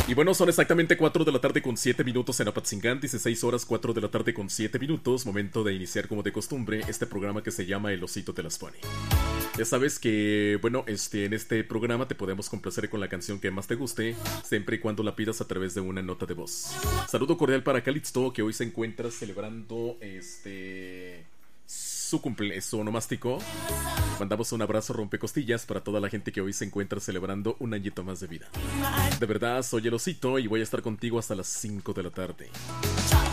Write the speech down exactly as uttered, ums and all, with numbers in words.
Y bueno, son exactamente cuatro de la tarde con siete minutos en Apatzingán, dieciséis horas cuatro de la tarde con siete minutos, momento de iniciar como de costumbre este programa que se llama El Osito te las pone. Ya sabes que, bueno, este, en este programa te podemos complacer con la canción que más te guste, siempre y cuando la pidas a través de una nota de voz. Saludo cordial para Calixto, que hoy se encuentra celebrando este su cumple, su onomástico. Mandamos un abrazo rompecostillas para toda la gente que hoy se encuentra celebrando un añito más de vida. De verdad, soy el Osito y voy a estar contigo hasta las cinco de la tarde.